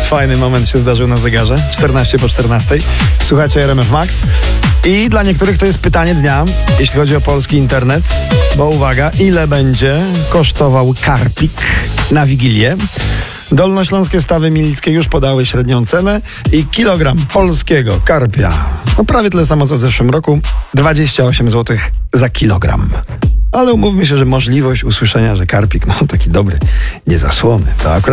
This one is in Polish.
Fajny moment się zdarzył na zegarze. 14 po 14. Słuchajcie RMF Max. I dla niektórych to jest pytanie dnia, jeśli chodzi o polski internet. Bo uwaga, ile będzie kosztował karpik na Wigilię? Dolnośląskie Stawy Milickie już podały średnią cenę i kilogram polskiego karpia, prawie tyle samo co w zeszłym roku, 28 zł za kilogram. Ale umówmy się, że możliwość usłyszenia, że karpik, taki dobry, nie za słony, to akurat